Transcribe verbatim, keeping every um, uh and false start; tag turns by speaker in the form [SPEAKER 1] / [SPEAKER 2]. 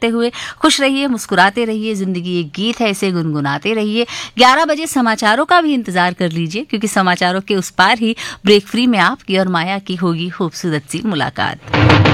[SPEAKER 1] करते हुए खुश रहिए, मुस्कुराते रहिए, जिंदगी एक गीत है, इसे गुनगुनाते रहिए। ग्यारह बजे समाचारों का भी इंतजार कर लीजिए, क्योंकि समाचारों के उस पार ही ब्रेक फ्री में आपकी और माया की होगी खूबसूरत सी मुलाकात।